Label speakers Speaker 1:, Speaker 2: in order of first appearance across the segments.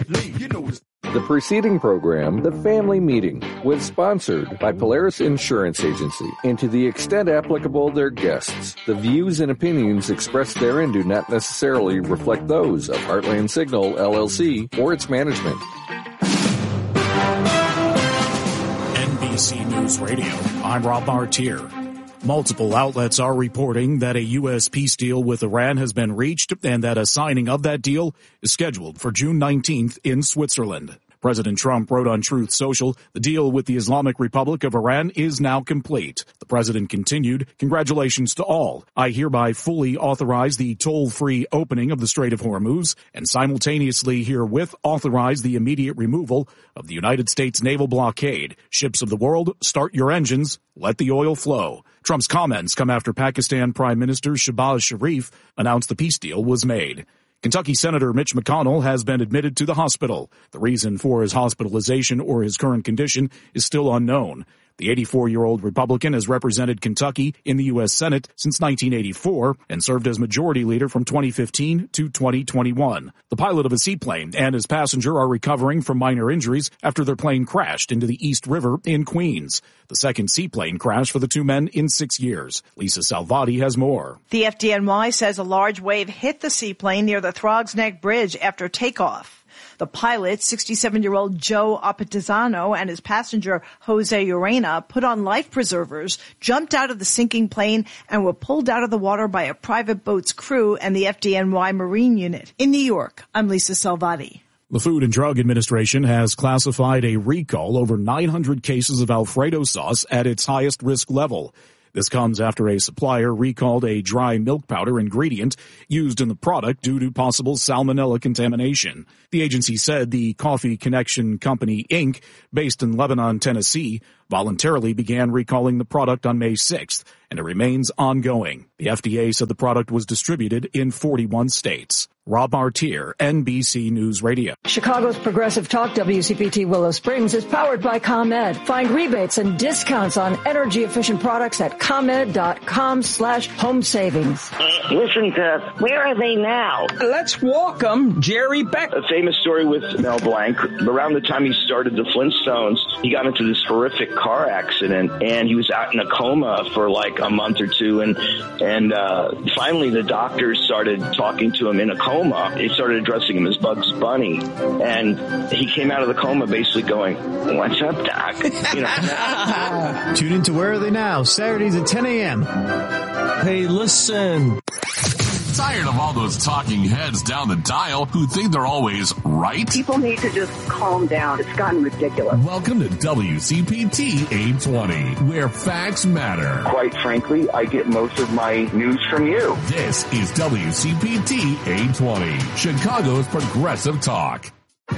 Speaker 1: The preceding program, The Family Meeting, was sponsored by Polaris Insurance Agency, and to the extent applicable, their guests. The views and opinions expressed therein do not necessarily reflect those of Heartland Signal, LLC, or its management.
Speaker 2: NBC News Radio, I'm Rob Martier. Multiple outlets are reporting that a U.S. peace deal with Iran has been reached and that a signing of that deal is scheduled for June 19th in Switzerland. President Trump wrote on Truth Social, the deal with the Islamic Republic of Iran is now complete. The president continued, congratulations to all. I hereby fully authorize the toll-free opening of the Strait of Hormuz and simultaneously herewith authorize the immediate removal of the United States naval blockade. Ships of the world, start your engines. Let the oil flow. Trump's comments come after Pakistan Prime Minister Shehbaz Sharif announced the peace deal was made. Kentucky Senator Mitch McConnell has been admitted to the hospital. The reason for his hospitalization or his current condition is still unknown. The 84-year-old Republican has represented Kentucky in the U.S. Senate since 1984 and served as majority leader from 2015 to 2021. The pilot of a seaplane and his passenger are recovering from minor injuries after their plane crashed into the East River in Queens. The second seaplane crash for the two men in 6 years. Lisa Salvati has more.
Speaker 3: The FDNY says a large wave hit the seaplane near the Throgs Neck Bridge after takeoff. The pilot, 67-year-old Joe Apatizano, and his passenger, Jose Urena, put on life preservers, jumped out of the sinking plane, and were pulled out of the water by a private boat's crew and the FDNY Marine Unit. In New York, I'm Lisa Salvati.
Speaker 2: The Food and Drug Administration has classified a recall over 900 cases of Alfredo sauce at its highest risk level. This comes after a supplier recalled a dry milk powder ingredient used in the product due to possible salmonella contamination. The agency said the Coffee Connection Company, Inc., based in Lebanon, Tennessee, voluntarily began recalling the product on May 6th, and it remains ongoing. The FDA said the product was distributed in 41 states. Rob Martier, NBC News Radio.
Speaker 4: Chicago's Progressive Talk WCPT Willow Springs is powered by ComEd. Find rebates and discounts on energy-efficient products at ComEd.com/home savings.
Speaker 5: Listen to Where Are They Now?
Speaker 6: Let's welcome Jerry Beck.
Speaker 5: A famous story with Mel Blanc. Around the time he started the Flintstones, he got into this horrific car accident, and he was out in a coma for like a month or two, and finally the doctors started talking to him in a coma. They started addressing him as Bugs Bunny, and he came out of the coma basically going, "What's up, Doc?" You know.
Speaker 7: Tune into Where Are They Now, Saturdays at 10 a.m.
Speaker 6: Hey, listen.
Speaker 8: Tired of all those talking heads down the dial who think they're always right?
Speaker 9: People need to just calm down. It's gotten ridiculous.
Speaker 8: Welcome to WCPT 820, where facts matter.
Speaker 5: Quite frankly, I get most of my news from you.
Speaker 8: This is WCPT 820, Chicago's Progressive Talk.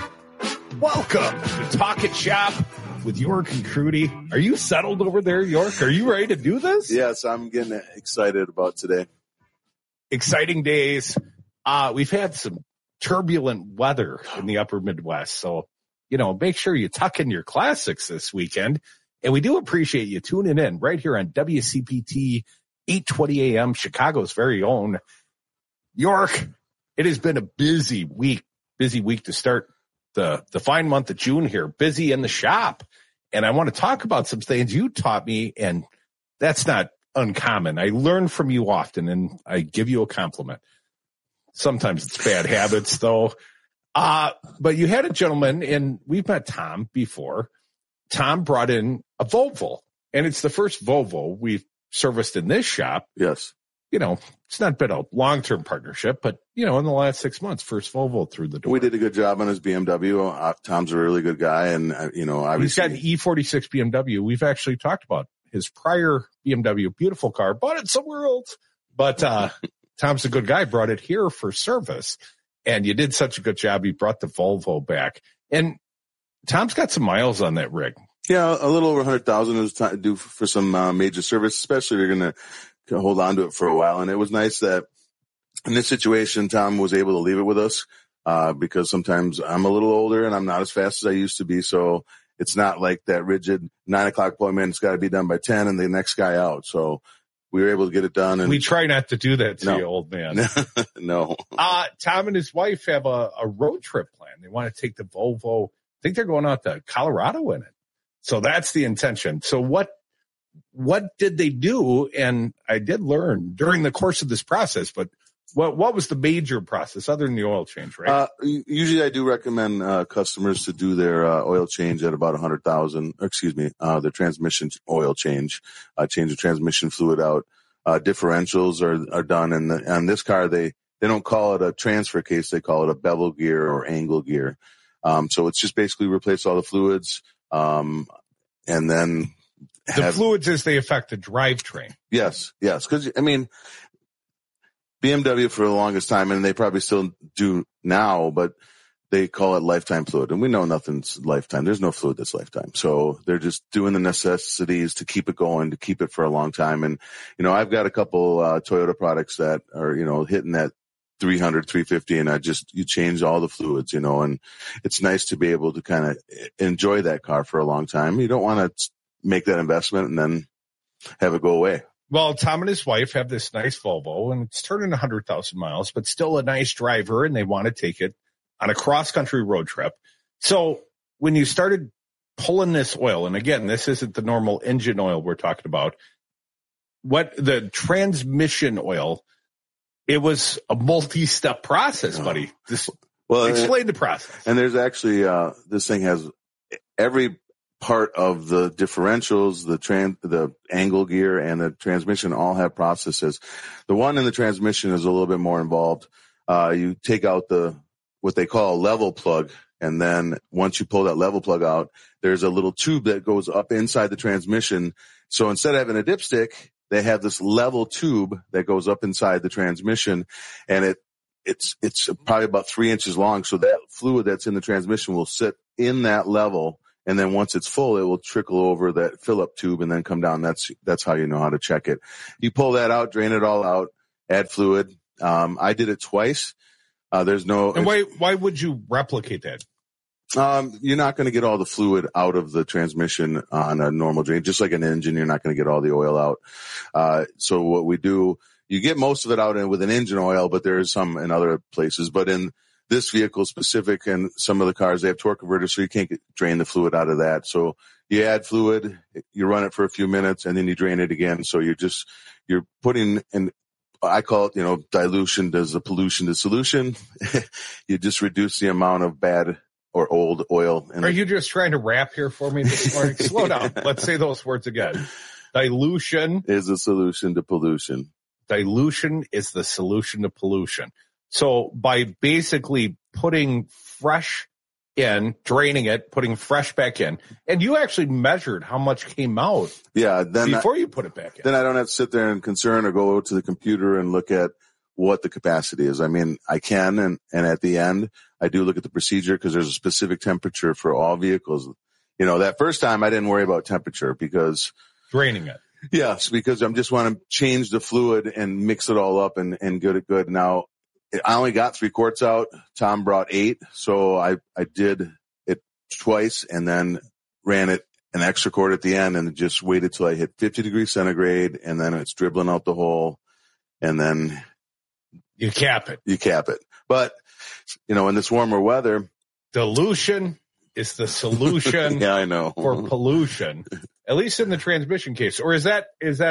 Speaker 10: Welcome to Talk It Shop with York and Crudy. Are you settled over there, York? Are you ready to do this?
Speaker 11: Yes, I'm getting excited about today.
Speaker 10: Exciting days. We've had some turbulent weather in the upper Midwest. So, make sure you tuck in your classics this weekend. And we do appreciate you tuning in right here on WCPT 820 AM, Chicago's very own. York, it has been a busy week to start the fine month of June here. Busy in the shop. And I want to talk about some things you taught me, and that's not uncommon. I learn from you often, and I give you a compliment. Sometimes it's bad habits, though. But you had a gentleman, and we've met Tom before. Tom brought in a Volvo, and it's the first Volvo we've serviced in this shop.
Speaker 11: Yes.
Speaker 10: It's not been a long-term partnership, but, in the last 6 months, first Volvo through the door.
Speaker 11: We did a good job on his BMW. Tom's a really good guy, and, obviously.
Speaker 10: He's got an E46 BMW. We've actually talked about his prior BMW, beautiful car, bought it somewhere else. But Tom's a good guy, brought it here for service. And you did such a good job. You brought the Volvo back. And Tom's got some miles on that rig.
Speaker 11: Yeah, a little over 100,000 is due for some major service, especially if you're going to hold on to it for a while. And it was nice that in this situation, Tom was able to leave it with us because sometimes I'm a little older and I'm not as fast as I used to be. So it's not like that rigid 9 o'clock appointment. It's got to be done by 10 and the next guy out. So we were able to get it done. And
Speaker 10: we try not to do that to you, old man.
Speaker 11: No.
Speaker 10: Tom and his wife have a road trip plan. They want to take the Volvo. I think they're going out to Colorado in it. So that's the intention. So what did they do? And I did learn during the course of this process, but what was the major process other than the oil change, right?
Speaker 11: Usually I do recommend customers to do their oil change at about 100,000, their transmission oil change the transmission fluid out. Differentials are done. And on this car, they don't call it a transfer case. They call it a bevel gear or angle gear. So it's just basically replace all the fluids. And then
Speaker 10: the fluids as they affect the drivetrain.
Speaker 11: Yes. Cause I mean, BMW for the longest time, and they probably still do now, but they call it lifetime fluid. And we know nothing's lifetime. There's no fluid that's lifetime. So they're just doing the necessities to keep it going, to keep it for a long time. And, I've got a couple Toyota products that are, hitting that 300, 350, and you change all the fluids, and it's nice to be able to kind of enjoy that car for a long time. You don't want to make that investment and then have it go away.
Speaker 10: Well, Tom and his wife have this nice Volvo, and it's turning 100,000 miles, but still a nice driver, and they want to take it on a cross-country road trip. So when you started pulling this oil, and again, this isn't the normal engine oil we're talking about, what the transmission oil, it was a multi-step process, buddy. Explain the process.
Speaker 11: And there's actually, this thing has every part of the differentials, the angle gear and the transmission all have processes. The one in the transmission is a little bit more involved. You take out what they call a level plug. And then once you pull that level plug out, there's a little tube that goes up inside the transmission. So instead of having a dipstick, they have this level tube that goes up inside the transmission, and it's probably about 3 inches long. So that fluid that's in the transmission will sit in that level. And then once it's full, it will trickle over that fill-up tube and then come down. That's how you know how to check it. You pull that out, drain it all out, add fluid. I did it twice.
Speaker 10: And why would you replicate that?
Speaker 11: You're not going to get all the fluid out of the transmission on a normal drain. Just like an engine, you're not going to get all the oil out. So what we do, you get most of it out with an engine oil, but there is some in other places. But in this vehicle specific and some of the cars, they have torque converters, so you can't drain the fluid out of that. So you add fluid, you run it for a few minutes, and then you drain it again. So you're putting in, I call it, dilution does the pollution to solution. You just reduce the amount of bad or old oil.
Speaker 10: Are you just trying to rap here for me this morning? Slow down. Let's say those words again. Dilution
Speaker 11: is a solution to pollution.
Speaker 10: Dilution is the solution to pollution. So by basically putting fresh in, draining it, putting fresh back in, and you actually measured how much came out before you put it back in.
Speaker 11: Then I don't have to sit there and concern or go to the computer and look at what the capacity is. I mean, I can, and at the end, I do look at the procedure because there's a specific temperature for all vehicles. That first time I didn't worry about temperature because
Speaker 10: draining it.
Speaker 11: Yes, because I just want to change the fluid and mix it all up and get it good. Now, I only got 3 quarts out. Tom brought 8. So I did it twice and then ran it an extra quart at the end and just waited till I hit 50 degrees centigrade, and then it's dribbling out the hole, and then
Speaker 10: you cap it.
Speaker 11: But, in this warmer weather,
Speaker 10: dilution is the solution
Speaker 11: yeah, I know.
Speaker 10: for pollution, at least in the transmission case. Or is that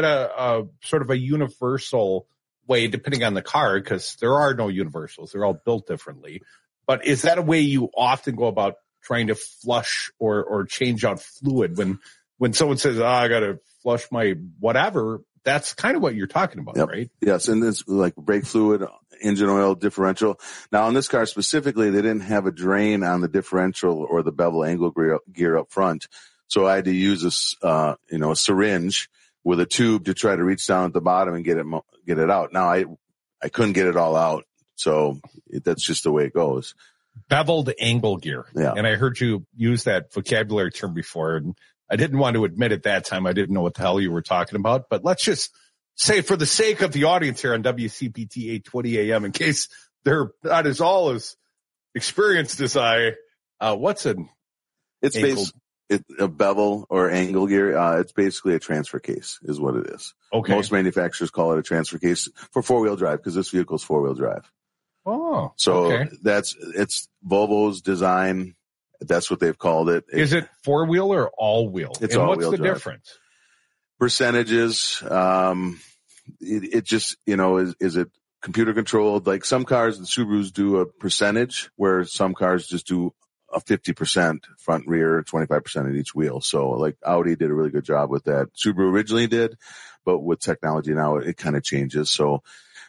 Speaker 10: a sort of a universal way, depending on the car, because there are no universals. They're all built differently. But is that a way you often go about trying to flush or change out fluid when someone says, I got to flush my whatever? That's kind of what you're talking about, right?
Speaker 11: Yes, and it's like brake fluid, engine oil, differential. Now, on this car specifically, they didn't have a drain on the differential or the bevel angle gear up front. So I had to use a syringe with a tube to try to reach down at the bottom and get it out. Now, I couldn't get it all out, so that's just the way it goes.
Speaker 10: Beveled angle gear.
Speaker 11: Yeah.
Speaker 10: And I heard you use that vocabulary term before, and I didn't want to admit at that time I didn't know what the hell you were talking about, but let's just say for the sake of the audience here on WCPT 820 AM, in case they're not as experienced as I, what's an
Speaker 11: It's a bevel or angle gear. It's basically a transfer case is what it is.
Speaker 10: Okay.
Speaker 11: Most manufacturers call it a transfer case for 4-wheel drive because this vehicle is 4-wheel drive.
Speaker 10: Oh,
Speaker 11: so
Speaker 10: okay.
Speaker 11: It's Volvo's design. That's what they've called it.
Speaker 10: Is it 4-wheel or all-wheel?
Speaker 11: It's
Speaker 10: and
Speaker 11: all-wheel
Speaker 10: what's the
Speaker 11: drive.
Speaker 10: difference?
Speaker 11: Percentages. It just, is it computer controlled? Like some cars, the Subarus do a percentage where some cars just do a 50% front, rear, 25% at each wheel. So like Audi did a really good job with that. Subaru originally did, but with technology now it kind of changes. So,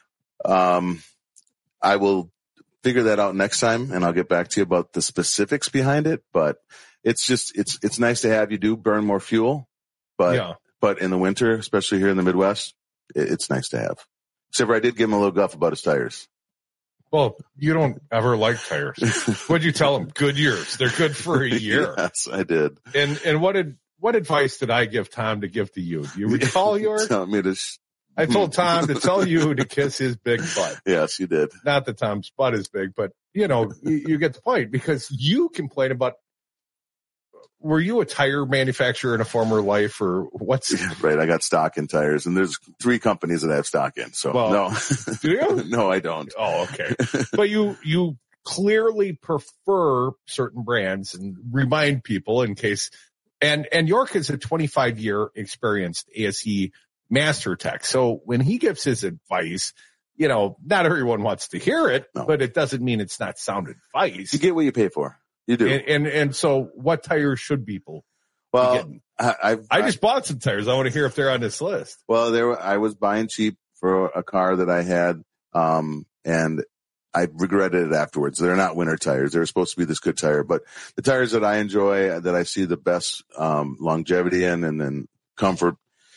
Speaker 11: I will figure that out next time and I'll get back to you about the specifics behind it. But it's just, it's nice to have. You do burn more fuel, but in the winter, especially here in the Midwest, it's nice to have. Except for I did give him a little guff about his tires.
Speaker 10: Well, you don't ever like tires. What'd you tell him? Goodyears. They're good for a year.
Speaker 11: Yes, I did.
Speaker 10: And what advice did I give Tom to give to you? Do you recall yours?
Speaker 11: Telling me to
Speaker 10: I told Tom to tell you to kiss his big butt.
Speaker 11: Yes, you did.
Speaker 10: Not that Tom's butt is big, but you get the point because you complain about, were you a tire manufacturer in a former life or what's
Speaker 11: right? I got stock in tires and there's 3 companies that I have stock in. So no,
Speaker 10: do you?
Speaker 11: No, I don't.
Speaker 10: Oh, okay. But you clearly prefer certain brands and remind people in case, and York is a 25-year experienced ASE master tech. So when he gives his advice, not everyone wants to hear it, but it doesn't mean it's not sound advice.
Speaker 11: You get what you pay for. You do.
Speaker 10: And so what tires should people be getting? I just bought some tires. I want to hear if they're on this list.
Speaker 11: Well, I was buying cheap for a car that I had, and I regretted it afterwards. They're not winter tires. They're supposed to be this good tire, but the tires that I enjoy, that I see the best longevity in and then comfort,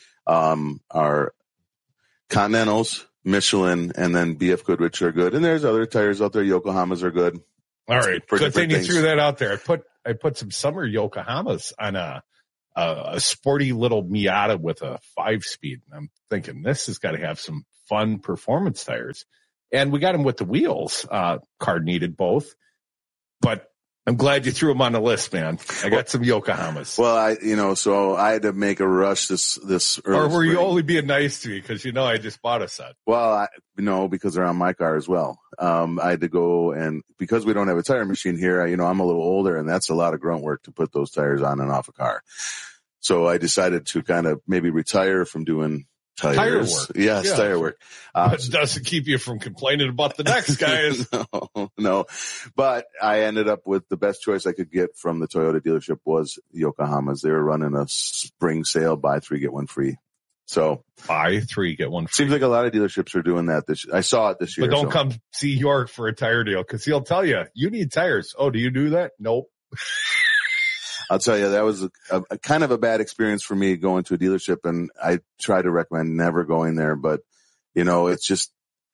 Speaker 11: are Continentals, Michelin, and then BF Goodrich are good. And there's other tires out there. Yokohamas are good.
Speaker 10: All right. Good thing you threw that out there. I put some summer Yokohamas on a sporty little Miata with a 5-speed. I'm thinking this has got to have some fun performance tires. And we got them with the wheels. Car needed both, but I'm glad you threw them on the list, man. I got some Yokohamas.
Speaker 11: Well, so I had to make a rush this early
Speaker 10: Or were you
Speaker 11: spring.
Speaker 10: only being nice to me because I just bought a set?
Speaker 11: Well, no, because they're on my car as well. I had to go, and because we don't have a tire machine here, I'm a little older, and that's a lot of grunt work to put those tires on and off a car. So I decided to kind of maybe retire from doing tire
Speaker 10: work.
Speaker 11: Yes,
Speaker 10: Yeah.
Speaker 11: tire work.
Speaker 10: But it doesn't keep you from complaining about the next guys.
Speaker 11: No. But I ended up with the best choice I could get from the Toyota dealership was Yokohamas. They were running a spring sale, buy 3, get 1 free. So
Speaker 10: buy 3, get 1 free.
Speaker 11: Seems like a lot of dealerships are doing that I saw it this year.
Speaker 10: But don't come see York for a tire deal because he'll tell you need tires. Oh, do you do that? Nope.
Speaker 11: I'll tell you, that was a kind of a bad experience for me going to a dealership, and I try to recommend never going there. But, it's just,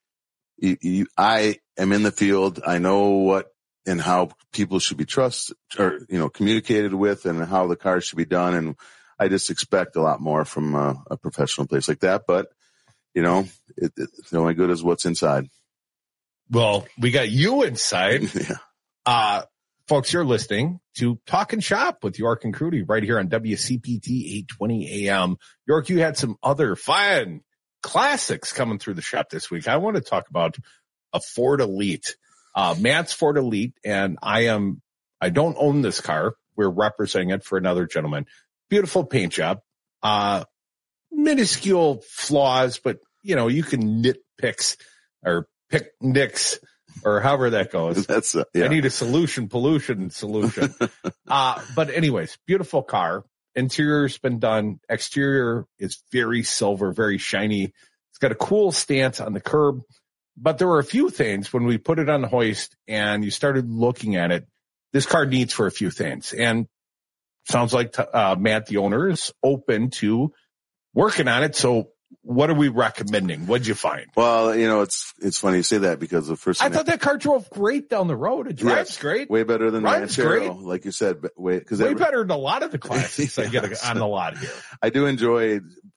Speaker 11: I am in the field. I know what and how people should be trusted or, communicated with and how the cars should be done. And I just expect a lot more from a professional place like that. But, it's only good as what's inside.
Speaker 10: Well, we got you inside.
Speaker 11: Yeah.
Speaker 10: Folks, you're listening to Talkin' Shop with York and Crudy right here on WCPT 820 AM. York, you had some other fine classics coming through the shop this week. I want to talk about a Ford Elite, Matt's Ford Elite, and I don't own this car. We're representing it for another gentleman. Beautiful paint job, minuscule flaws, but you can nitpicks or pick nicks. Or however that goes. I need a pollution solution. But anyways, beautiful car. Interior's been done. Exterior is very silver, very shiny. It's got a cool stance on the curb. But there were a few things when we put it on the hoist and you started looking at it, this car needs for a few things. And sounds like Matt, the owner, is open to working on it. So what are we recommending? What'd you find?
Speaker 11: Well, it's funny you say that because the first thing
Speaker 10: I thought that car drove great down the road. It drives great.
Speaker 11: Way better than
Speaker 10: Runs
Speaker 11: Ranchero, like you said.
Speaker 10: Way better than a lot of the classics I get on the lot here.
Speaker 11: I do enjoy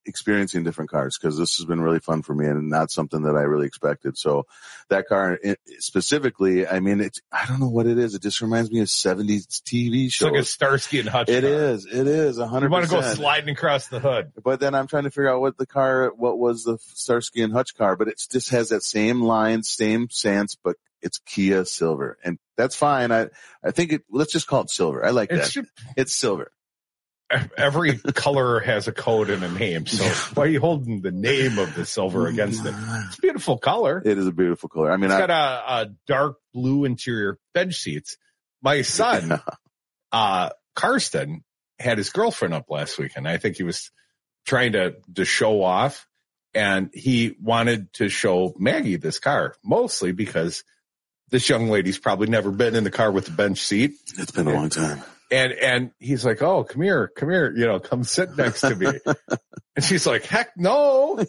Speaker 11: experiencing different cars because this has been really fun for me and not something that I really expected. So that car specifically, I mean, I don't know what it is. It just reminds me of 70s TV shows.
Speaker 10: It's like a Starsky and Hutch
Speaker 11: It
Speaker 10: car.
Speaker 11: is 100%.
Speaker 10: You want to go sliding across the hood.
Speaker 11: But then I'm trying to figure out what was the Starsky and Hutch car, but it just has that same line, same sense, but it's Kia Silver. And that's fine. I think let's just call it silver. I like that. It's silver.
Speaker 10: Every color has a code and a name. So why are you holding the name of the silver against it? It's a beautiful color.
Speaker 11: It is a beautiful color. I mean,
Speaker 10: it's got a dark blue interior, bench seats. My son, Karsten, had his girlfriend up last weekend. I think he was trying to show off, and he wanted to show Maggie this car, mostly because this young lady's probably never been in the car with the bench seat.
Speaker 11: It's been a long time.
Speaker 10: And he's like, oh, come here, come sit next to me. And she's like, heck no,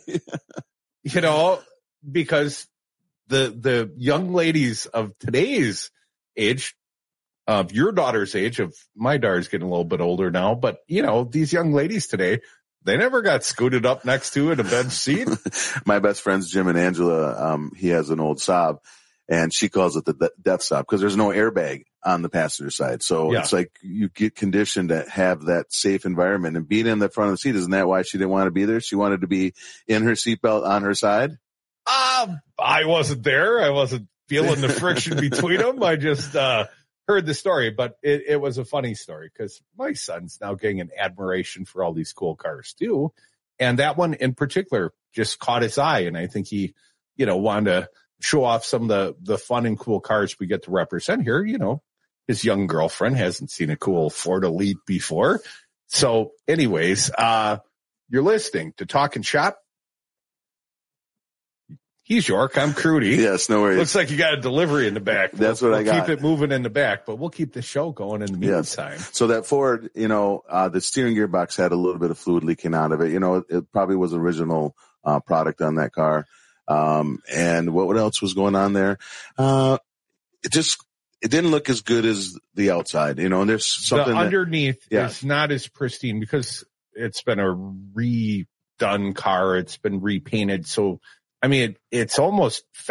Speaker 10: because the young ladies of today's age, of your daughter's age, of my daughter's getting a little bit older now, but these young ladies today, they never got scooted up next to in a bench seat.
Speaker 11: My best friends, Jim and Angela, he has an old Saab. And she calls it the death stop because there's no airbag on the passenger side. So It's like you get conditioned to have that safe environment and being in the front of the seat. Isn't that why she didn't want to be there? She wanted to be in her seatbelt on her side.
Speaker 10: I wasn't there. I wasn't feeling the friction between them. I just heard the story, but it was a funny story because my son's now getting an admiration for all these cool cars too. And that one in particular just caught his eye. And I think he, wanted to show off some of the fun and cool cars we get to represent here. His young girlfriend hasn't seen a cool Ford Elite before. So anyways, you're listening to Talking Shop. He's York. I'm Crudy.
Speaker 11: Yes, no worries.
Speaker 10: Looks like you got a delivery in the back.
Speaker 11: That's what I got.
Speaker 10: Keep it moving in the back, but we'll keep the show going in the meantime.
Speaker 11: Yes. So that Ford, the steering gearbox had a little bit of fluid leaking out of it. It probably was original product on that car. And what else was going on there? It didn't look as good as the outside, and there's something
Speaker 10: underneath is not as pristine because it's been a redone car. It's been repainted. So, I mean, it's almost